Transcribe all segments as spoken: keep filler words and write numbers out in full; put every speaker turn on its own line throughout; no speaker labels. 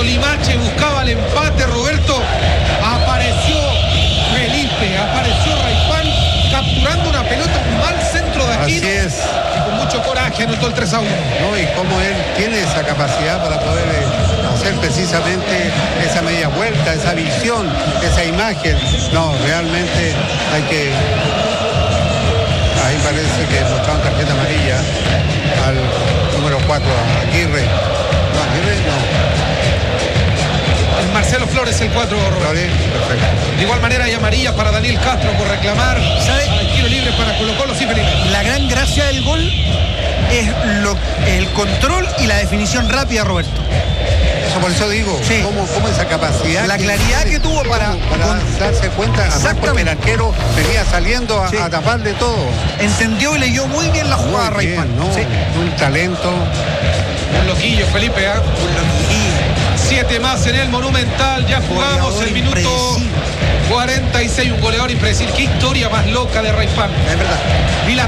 Limache buscaba el empate, Roberto, apareció Felipe, apareció Raipán capturando una pelota, un mal centro de Aquino.
Así es.
Y con mucho coraje anotó el tres a uno.
No, y cómo él tiene esa capacidad para poder eh, hacer precisamente esa media vuelta, esa visión, esa imagen. No, realmente hay que... Ahí parece que mostraron tarjeta amarilla al número cuatro, Aguirre. No, Aguirre no.
El Marcelo Flores, el cuatro,
Flores, perfecto.
De igual manera hay amarilla para Daniel Castro por reclamar.
¿Sabe?
Hay tiro libre para Colo Colo, sí, Felipe.
La gran gracia del gol es lo, el control y la definición rápida, Roberto.
Eso, por eso digo,
Sí.
cómo, cómo esa capacidad.
La claridad que tuvo para-
para
con-
darse cuenta, además porque el
Exactamente.
arquero venía saliendo a,
Sí.
a tapar de todo.
Entendió y leyó muy bien la jugada
Muy bien,
Raipán.
¿no?
Sí.
Un talento.
Un loquillo, Felipe, ¿ah? Siete más en el Monumental, ya jugamos
Goleador
el minuto
impredecible.
cuarenta y seis, un goleador impredecible. Qué historia más loca de Raipán.
Es verdad.
Y la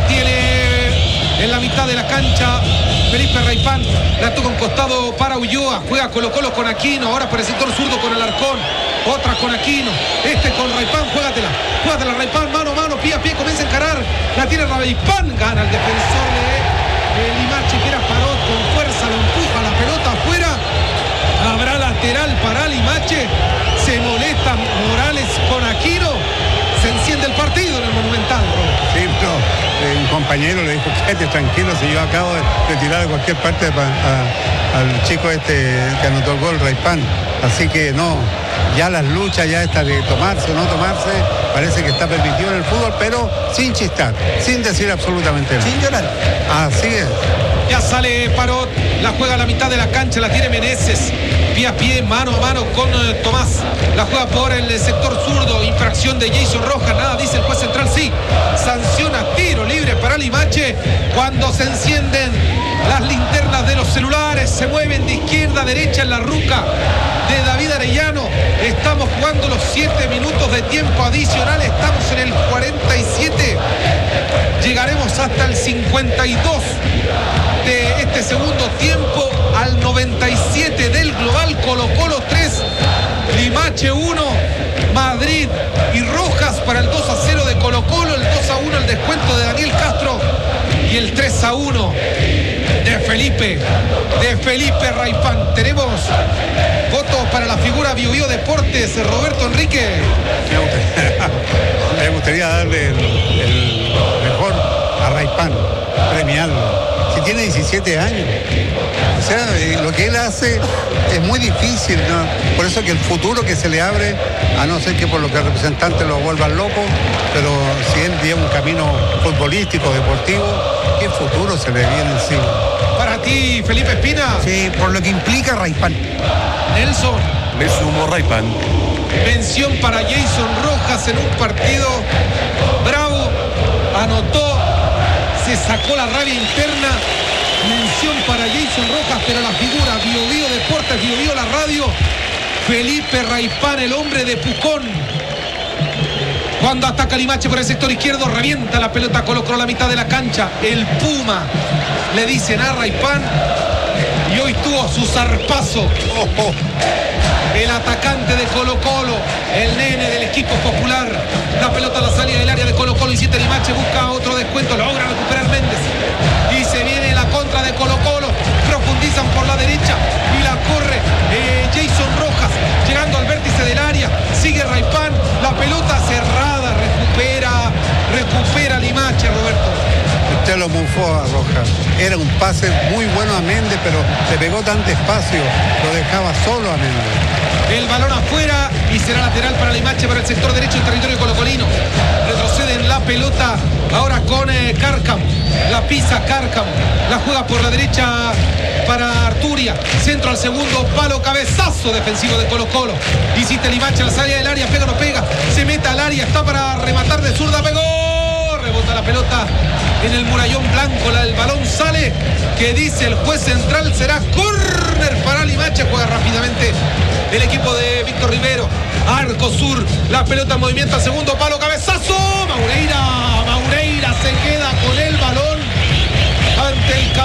tiene en la mitad de la cancha Felipe Raipán, la toca un costado para Ulloa, juega Colo Colo con Aquino, ahora por el sector zurdo con Alarcón, otra con Aquino, este con Raipán, juégatela, juégatela Raipán, mano a mano, pie a pie, comienza a encarar, la tiene Raipán, gana el defensor de, de Limache, que era Parot, con fuerza lo empuja la pelota afuera, habrá lateral para Limache, se molesta Morales con Aquino, se enciende el partido en el Monumental, bro.
Sí, no. Un compañero le dijo, quédate tranquilo, si yo acabo de, de tirar de cualquier parte pa, a, al chico este que anotó el gol, Raipán. Así que no, ya las luchas ya está de tomarse o no tomarse, parece que está permitido en el fútbol, pero sin chistar, sin decir absolutamente nada.
Sin llorar.
Así es.
Ya sale Parot, la juega a la mitad de la cancha, la tiene Meneses, pie a pie, mano a mano con eh, Tomás, la juega por el eh, sector zurdo, infracción de Jason Rojas, nada dice el juez central, sí, sanciona tiro libre para Limache, cuando se encienden las linternas de los celulares, se mueven de izquierda a derecha en la ruca de David Arellano, estamos jugando los siete minutos de tiempo adicional, estamos en el cuarenta y siete, llegaremos hasta el cincuenta y dos de este segundo tiempo, al noventa y siete del global. Colo Colo tres, Limache uno, Madrid y Rojas para el dos a cero de Colo Colo, el dos a uno el descuento de Daniel Castro y el tres a uno de Felipe, de Felipe Raipán. Tenemos votos para la figura Bio Bio Deportes, Roberto Enrique.
Me gustaría, me gustaría darle el, el mejor a Raipán, premiarlo. Si tiene diecisiete años. O sea, eh, lo que él hace es muy difícil, ¿no? Por eso que el futuro que se le abre, a no ser que por lo que el representante lo vuelvan loco, pero si él lleva un camino futbolístico, deportivo, ¿qué futuro se le viene encima?
Para ti, Felipe Espina.
Sí, por lo que implica Raipán.
Nelson.
Me sumo Raipán.
Mención para Jason Rojas en un partido bravo, anotó, se sacó la rabia interna. Mención para Jason Rojas, pero la figura Bio Bio Deportes, Bio Bio la radio, Felipe Raipán, el hombre de Pucón. Cuando ataca Limache por el sector izquierdo, revienta la pelota, colocó a la mitad de la cancha. El Puma, le dicen a Raipán, y hoy tuvo su zarpazo. Oh, oh. El atacante de Colo Colo, el nene del equipo popular, la pelota a la salida del área de Colo Colo, y siete Limache busca otro descuento, logra recuperar Méndez y se viene la contra de Colo Colo, profundizan por la derecha y la corre eh, Jason Rojas, llegando al vértice del área, sigue Raipán, la pelota cerrada, recupera, recupera Limache, Roberto.
Usted lo mufó a Rojas. Era un pase muy bueno a Méndez, pero le pegó tan despacio, lo dejaba solo a Méndez.
El balón afuera y será lateral para Limache para el sector derecho del territorio colocolino. Retroceden la pelota ahora con eh, Cárcamo. La pisa Cárcamo. La juega por la derecha para Arturia. Centro al segundo palo. Cabezazo defensivo de Colo Colo. Visita Limache a la salida del área. Pega o no pega. Se mete al área. Está para rematar de zurda. Pegó. Rebota la pelota en el murallón blanco. La, el balón sale. Que dice el juez central será córner para Limache. Juega rápidamente el equipo de Víctor Rivero. Arco sur, la pelota en movimiento al segundo palo, cabezazo, Maureira, Maureira se queda con el balón ante el